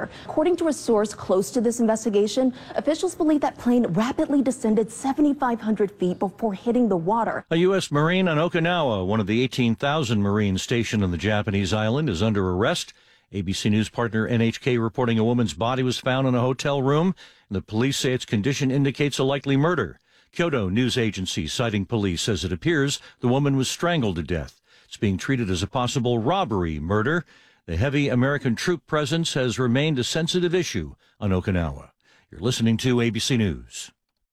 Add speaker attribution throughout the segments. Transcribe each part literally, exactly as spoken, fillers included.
Speaker 1: water. According to a source close to this investigation, officials believe that plane rapidly descended seventy-five hundred feet before hitting the water.
Speaker 2: A U S Marine on Okinawa, one of the eighteen thousand Marines stationed on the Japanese island, is under arrest. A B C News partner N H K reporting a woman's body was found in a hotel room, and the police say its condition indicates a likely murder. Kyodo News Agency, citing police, says it appears the woman was strangled to death. It's being treated as a possible robbery murder. The heavy American troop presence has remained a sensitive issue on Okinawa. You're listening to A B C News.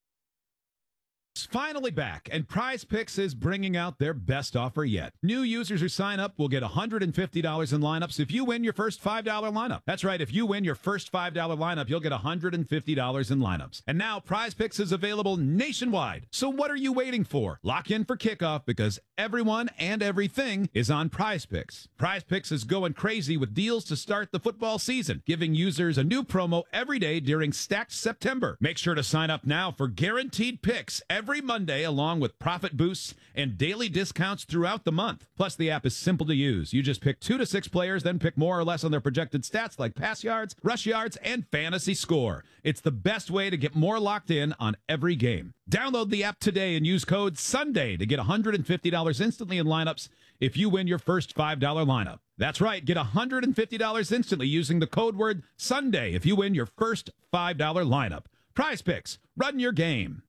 Speaker 3: It's finally back, and Prize Picks is bringing out their best offer yet. New users who sign up will get one hundred fifty dollars in lineups if you win your first five dollar lineup. That's right, if you win your first five dollar lineup, you'll get one hundred fifty dollars in lineups. And now Prize Picks is available nationwide. So what are you waiting for? Lock in for kickoff because everyone and everything is on Prize Picks. Prize Picks is going crazy with deals to start the football season, giving users a new promo every day during Stacked September. Make sure to sign up now for guaranteed picks every Every Monday, along with profit boosts and daily discounts throughout the month. Plus, the app is simple to use. You just pick two to six players, then pick more or less on their projected stats like pass yards, rush yards, and fantasy score. It's the best way to get more locked in on every game. Download the app today and use code SUNDAY to get one hundred fifty dollars instantly in lineups if you win your first five dollar lineup. That's right, get one hundred fifty dollars instantly using the code word SUNDAY if you win your first five dollar lineup. Prize Picks, run your game.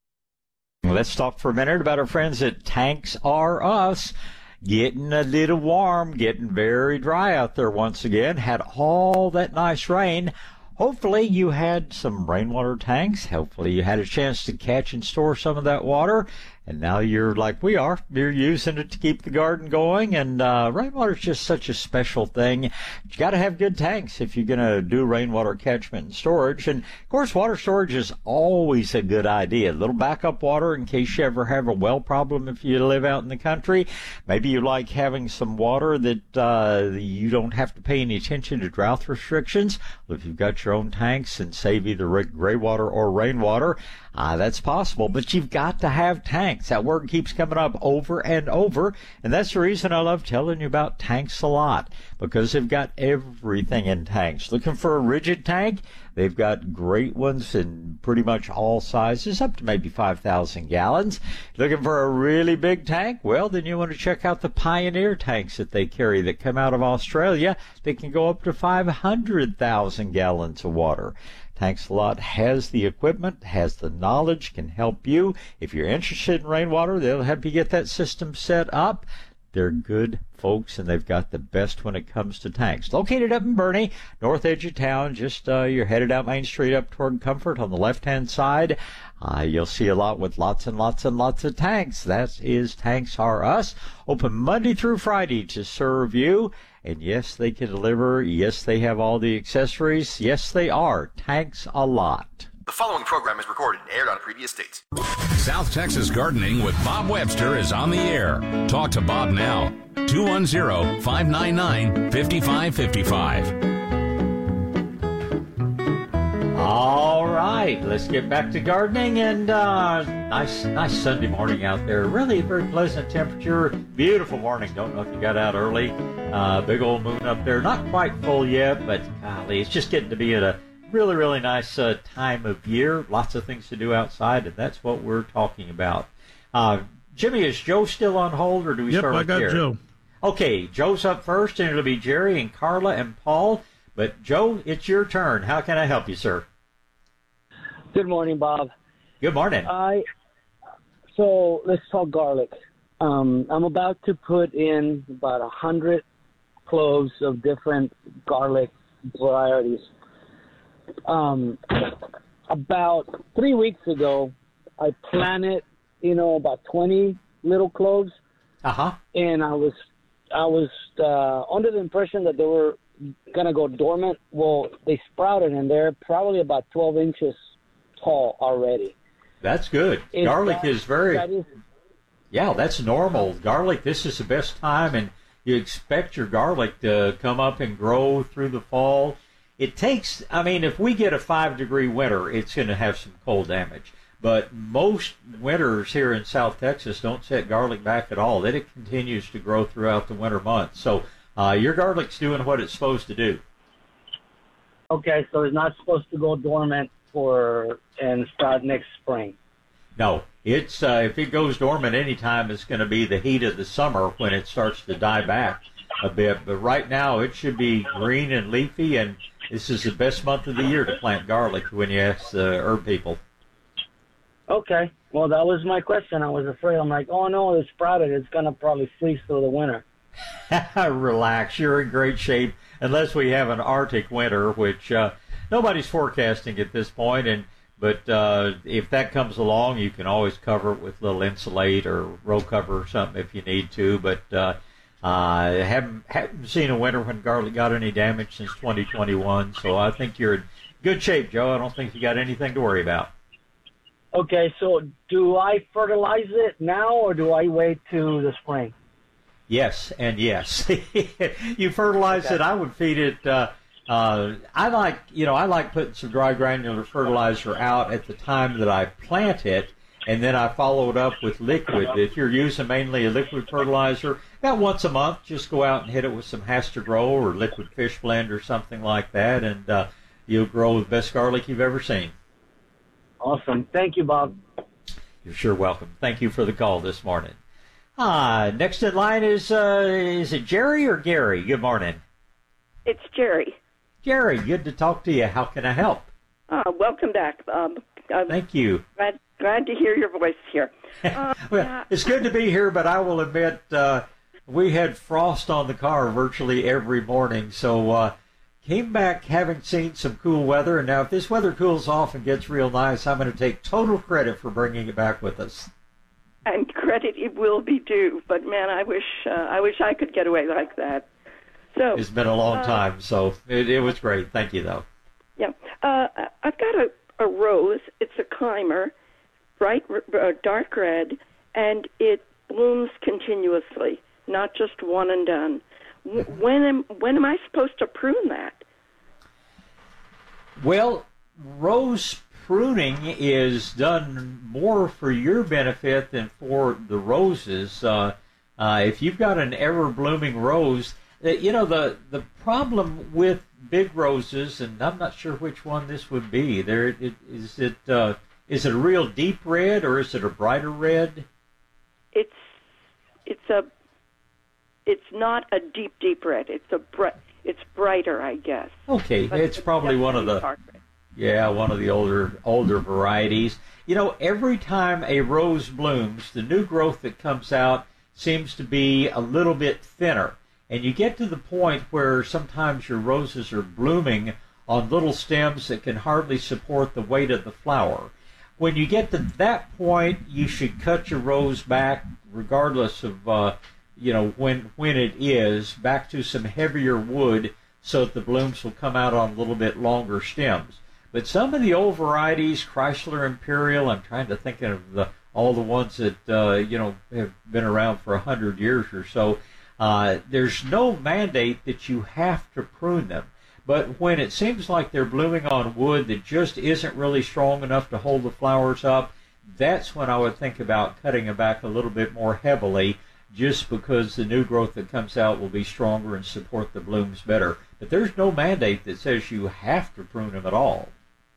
Speaker 4: Let's talk for a minute about our friends at Tanks R Us. Getting a little warm, getting very dry out there once again. Had all that nice rain. Hopefully you had some rainwater tanks. Hopefully you had a chance to catch and store some of that water. And now you're like we are. You're using it to keep the garden going. And uh, rainwater is just such a special thing. You got to have good tanks if you're going to do rainwater catchment and storage. And, of course, water storage is always a good idea. A little backup water in case you ever have a well problem if you live out in the country. Maybe you like having some water that uh, you don't have to pay any attention to drought restrictions. Well, if you've got your own tanks and save either gray water or rainwater, uh, that's possible. But you've got to have tanks. That word keeps coming up over and over, and that's the reason I love telling you about tanks a lot, because they've got everything in tanks. Looking for a rigid tank? They've got great ones in pretty much all sizes, up to maybe five thousand gallons. Looking for a really big tank? Well, then you want to check out the Pioneer tanks that they carry that come out of Australia. They can go up to five hundred thousand gallons of water. Tanks A Lot has the equipment, has the knowledge, can help you. If you're interested in rainwater, they'll help you get that system set up. They're good folks, and they've got the best when it comes to tanks. Located up in Boerne, north edge of town, just uh, you're headed out Main Street up toward Comfort on the left-hand side. Uh, you'll see a lot with lots and lots and lots of tanks. That is Tanks R Us. Open Monday through Friday to serve you. And yes, they can deliver. Yes, they have all the accessories. Yes, they are. Tanks A Lot.
Speaker 5: The following program is recorded and aired on previous dates.
Speaker 6: South Texas Gardening with Bob Webster is on the air. Talk to Bob now. two one zero, five nine nine, five five five five.
Speaker 4: All right, let's get back to gardening, and uh, nice, nice Sunday morning out there. Really very pleasant temperature. Beautiful morning. Don't know if you got out early. Uh, big old moon up there. Not quite full yet, but golly, it's just getting to be at a really, really nice uh, time of year. Lots of things to do outside, and that's what we're talking about. Uh, Jimmy, is Joe still on hold, or do we
Speaker 7: yep,
Speaker 4: start with
Speaker 7: Jerry?
Speaker 4: Yep, I
Speaker 7: got
Speaker 4: Joe.
Speaker 7: Joe.
Speaker 4: Okay, Joe's up first, and it'll be Jerry and Carla and Paul. But, Joe, it's your turn. How can I help you, sir?
Speaker 8: Good morning, Bob.
Speaker 4: Good morning.
Speaker 8: I So let's talk garlic. Um, I'm about to put in about a hundred cloves of different garlic varieties. Um, about three weeks ago, I planted, you know, about twenty little cloves.
Speaker 4: Uh-huh.
Speaker 8: And I was, I was uh, under the impression that they were going to go dormant. Well, they sprouted, and they're probably about twelve inches tall already.
Speaker 4: That's good.
Speaker 8: Is
Speaker 4: garlic
Speaker 8: that,
Speaker 4: is very...
Speaker 8: That is,
Speaker 4: yeah, that's normal. Garlic, this is the best time, and you expect your garlic to come up and grow through the fall. It takes, I mean, if we get a five-degree winter, it's going to have some cold damage. But most winters here in South Texas don't set garlic back at all. Then it continues to grow throughout the winter months. So uh, your garlic's doing what it's supposed to do.
Speaker 8: Okay, so it's not supposed to go dormant for and start next spring.
Speaker 4: No, it's uh, if it goes dormant anytime, it's going to be the heat of the summer when it starts to die back a bit. But right now, it should be green and leafy, and this is the best month of the year to plant garlic when you ask the herb people.
Speaker 8: Okay, well, that was my question. I was afraid. I'm like, oh, no, it's sprouted. It's going to probably freeze through the winter.
Speaker 4: Relax, you're in great shape, unless we have an Arctic winter, which uh, nobody's forecasting at this point. And but uh, if that comes along, you can always cover it with a little insulate or row cover or something if you need to. But uh, I haven't haven't seen a winter when garlic got any damage since twenty twenty-one. So I think you're in good shape, Joe. I don't think you got anything to worry about.
Speaker 8: Okay, so do I fertilize it now or do I wait to the spring?
Speaker 4: Yes, and yes. You fertilize
Speaker 8: Okay.
Speaker 4: it. I would feed it. Uh, uh, I like, you know, I like putting some dry granular fertilizer out at the time that I plant it, and then I follow it up with liquid. If you're using mainly a liquid fertilizer, about once a month, just go out and hit it with some Hashtag Grow or Liquid Fish Blend or something like that, and uh, you'll grow the best garlic you've ever seen.
Speaker 8: Awesome. Thank you, Bob.
Speaker 4: You're sure welcome. Thank you for the call this morning. Ah, next in line is, uh, is it Jerry or Gary? Good morning.
Speaker 7: It's Jerry.
Speaker 4: Jerry, good to talk to you. How can I help?
Speaker 7: Uh, welcome back, Bob. I'm
Speaker 4: Thank you.
Speaker 7: glad, glad to hear your voice here. Uh,
Speaker 4: Well, it's good to be here, but I will admit uh, we had frost on the car virtually every morning, so uh, came back having seen some cool weather, and now if this weather cools off and gets real nice, I'm going to take total credit for bringing it back with us.
Speaker 7: and credit it will be due, but man, I wish uh, I wish I could get away like that. So
Speaker 4: It's been a long
Speaker 7: uh,
Speaker 4: time, so it, it was great. Thank you, though.
Speaker 7: Yeah, uh, I've got a, a rose. It's a climber, bright uh, dark red, and it blooms continuously, not just one and done. When am when am I supposed to prune that?
Speaker 4: Well, rose pruning is done more for your benefit than for the roses. Uh, uh, if you've got an ever-blooming rose, uh, you know, the, the problem with big roses, and I'm not sure which one this would be, there it, is it uh, is it a real deep red or is it a brighter red?
Speaker 7: It's it's a it's not a deep deep red. It's a bright. It's brighter, I guess.
Speaker 4: Okay,
Speaker 7: But
Speaker 4: it's probably one of the
Speaker 7: dark red.
Speaker 4: yeah, one of the older older varieties. You know, every time a rose blooms, the new growth that comes out seems to be a little bit thinner. And you get to the point where sometimes your roses are blooming on little stems that can hardly support the weight of the flower. When you get to that point, you should cut your rose back, regardless of uh, you know when when it is, back to some heavier wood, so that the blooms will come out on a little bit longer stems. But some of the old varieties, Chrysler Imperial, I'm trying to think of the all the ones that uh, you know have been around for a hundred years or so. Uh, there's no mandate that you have to prune them. But when it seems like they're blooming on wood that just isn't really strong enough to hold the flowers up, that's when I would think about cutting them back a little bit more heavily, just because the new growth that comes out will be stronger and support the blooms better. But there's no mandate that says you have to prune them at all.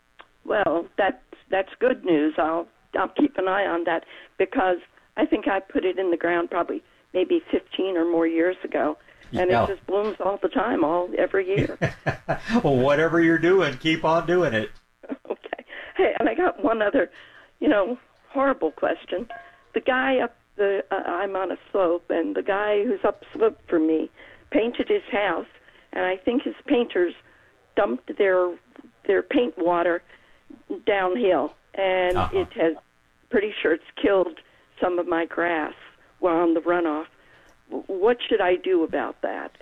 Speaker 7: Well, that's that's good news. I'll I'll keep an eye on that because I think I put it in the ground probably maybe fifteen or more years ago, and
Speaker 4: Yeah.
Speaker 7: it just blooms all the time, all every year.
Speaker 4: Well, whatever you're doing, keep on doing it.
Speaker 7: Okay. Hey, and I got one other, you know, horrible question. The guy up the uh, I'm on a slope, and the guy who's up slope from me painted his house, and I think his painters dumped their their paint water downhill, and
Speaker 4: Uh-huh.
Speaker 7: it has pretty sure it's killed some of my grass while on the runoff. W- What should I do about that?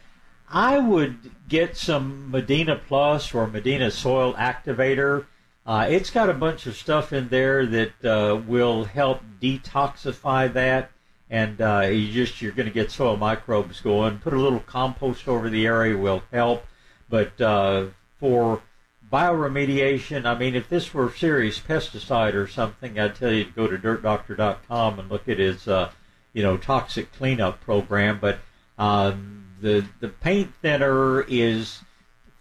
Speaker 4: I would get some Medina Plus or Medina Soil Activator. Uh, it's got a bunch of stuff in there that uh, will help detoxify that, and uh, you just you're going to get soil microbes going. Put a little compost over the area will help, but uh, for bioremediation, I mean, if this were serious pesticide or something, I'd tell you to go to dirt doctor dot com and look at his, uh, you know, toxic cleanup program. But um, the the paint thinner is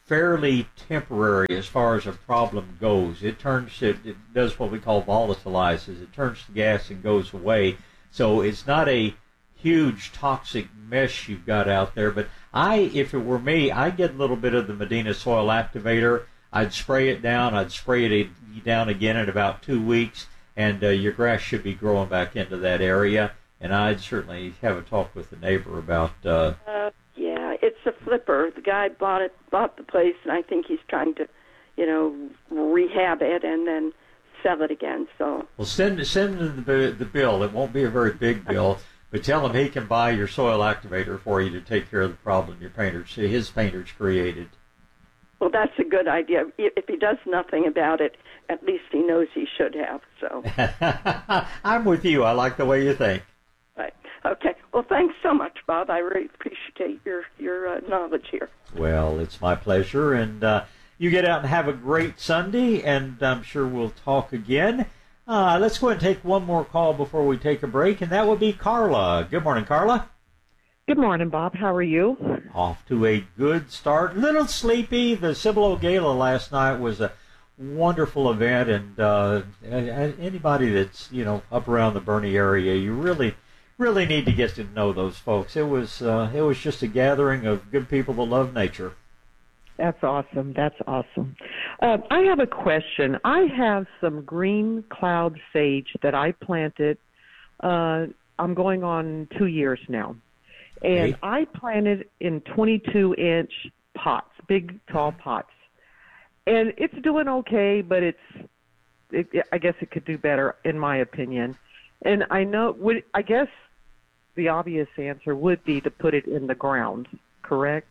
Speaker 4: fairly temporary as far as a problem goes. It turns it, it does what we call volatilizes. It turns to gas and goes away. So it's not a huge toxic mess you've got out there. But I, if it were me, I'd get a little bit of the Medina Soil Activator. I'd spray it down. I'd spray it down again in about two weeks, and uh, your grass should be growing back into that area. And I'd certainly have a talk with the neighbor about. Uh,
Speaker 7: uh, yeah, it's a flipper. The guy bought it, bought the place, and I think he's trying to, you know, rehab it and then sell it again. So. Well,
Speaker 4: send send him the the bill. It won't be a very big bill, but tell him he can buy your soil activator for you to take care of the problem your painters, his painters created.
Speaker 7: Well, that's a good idea. If he does nothing about it, at least he knows he should have. So.
Speaker 4: I'm with you. I like the way you think.
Speaker 7: Right. Okay. Well, thanks so much, Bob. I really appreciate your your uh, knowledge here.
Speaker 4: Well, it's my pleasure, and uh, you get out and have a great Sunday, and I'm sure we'll talk again. Uh, let's go ahead and take one more call before we take a break, and that would be Carla. Good morning, Carla.
Speaker 9: Good morning, Bob. How are you?
Speaker 4: Off to a good start. A little sleepy. The Cibolo Gala last night was a wonderful event, and uh, anybody that's, you know, up around the Bernie area, you really, really need to get to know those folks. It was, uh, it was just a gathering of good people that love nature.
Speaker 9: That's awesome. That's awesome. Uh, I have a question. I have some green cloud sage that I planted. Uh, I'm going on two years now. And
Speaker 4: Okay.
Speaker 9: I planted in twenty-two inch pots, big, tall pots. And it's doing okay, but it's, it, I guess it could do better, in my opinion. And I know, would, I guess the obvious answer would be to put it in the ground, correct?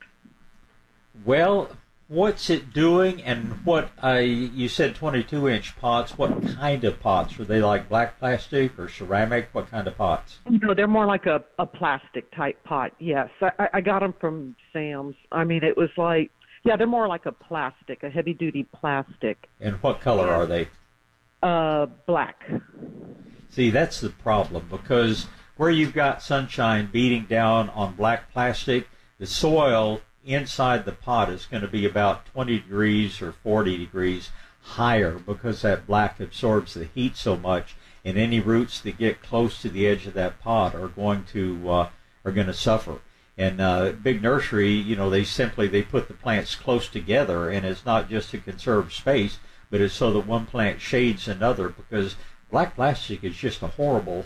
Speaker 4: Well, what's it doing, and what, uh, you said twenty-two inch pots. What kind of pots? Are they like black plastic or ceramic? What kind of pots?
Speaker 9: No, they're more like a, a plastic type pot, yes. I, I got them from Sam's. I mean, it was like, yeah, they're more like a plastic, a heavy-duty plastic.
Speaker 4: And what color are they?
Speaker 9: Uh, black.
Speaker 4: See, that's the problem, because where you've got sunshine beating down on black plastic, the soil inside the pot is going to be about twenty degrees or forty degrees higher, because that black absorbs the heat so much, and any roots that get close to the edge of that pot are going to uh, are going to suffer. And uh, big nursery, you know, they simply they put the plants close together, and it's not just to conserve space, but it's so that one plant shades another, because black plastic is just a horrible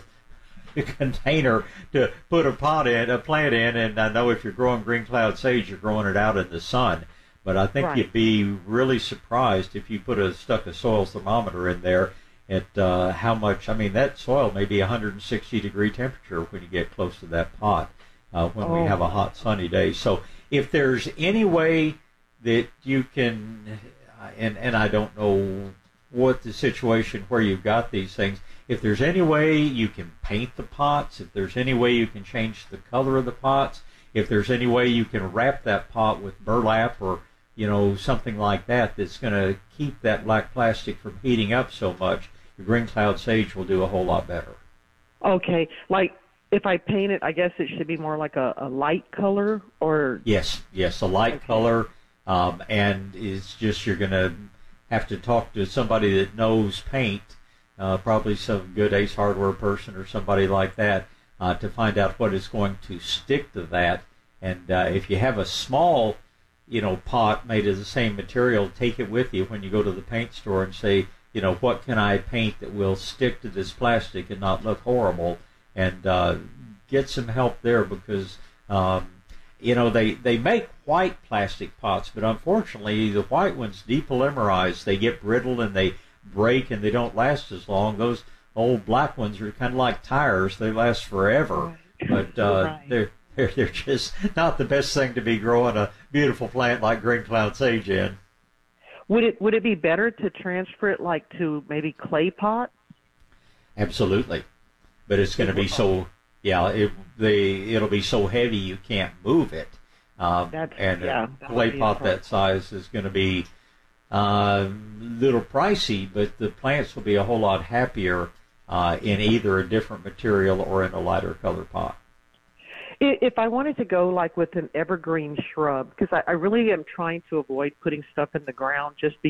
Speaker 4: container to put a pot in, a plant in. And I know if you're growing green cloud sage, you're growing it out in the sun. But I think
Speaker 9: Right.
Speaker 4: you'd be really surprised if you put a stuck a soil thermometer in there at uh, how much. I mean, that soil may be one hundred sixty degree temperature when you get close to that pot uh, when
Speaker 9: Oh.
Speaker 4: we have a hot sunny day. So if there's any way that you can, and and I don't know what the situation where you've got these things. If there's any way you can paint the pots, if there's any way you can change the color of the pots, if there's any way you can wrap that pot with burlap or, you know, something like that that's going to keep that black plastic from heating up so much, your green cloud sage will do a whole lot better.
Speaker 9: Okay, like if I paint it, I guess it should be more like a, a light color, or
Speaker 4: Yes, yes, a light
Speaker 9: Okay.
Speaker 4: color, um, and it's just you're going to have to talk to somebody that knows paint, uh, probably some good Ace Hardware person or somebody like that, uh, to find out what is going to stick to that. And uh, if you have a small, you know, pot made of the same material, take it with you when you go to the paint store and say, you know, what can I paint that will stick to this plastic and not look horrible, and uh, get some help there, because um, you know, they, they make white plastic pots, but unfortunately the white ones depolymerize. They get brittle and they break and they don't last as long. Those old black ones are kind of like tires. They last forever, but uh,
Speaker 9: Right.
Speaker 4: they're, they're they're just not the best thing to be growing a beautiful plant like green cloud sage in.
Speaker 9: would it would it be better to transfer it like to maybe clay pots?
Speaker 4: Absolutely, but it's going to be so. Yeah, it the it'll be so heavy you can't move it. Um,
Speaker 9: That's-
Speaker 4: and
Speaker 9: yeah,
Speaker 4: a
Speaker 9: that
Speaker 4: clay
Speaker 9: would be a
Speaker 4: pot
Speaker 9: problem.
Speaker 4: that size is going to be a uh, little pricey, but the plants will be a whole lot happier uh, in either a different material or in a lighter color pot.
Speaker 9: I- If I wanted to go like with an evergreen shrub, because I, I really am trying to avoid putting stuff in the ground just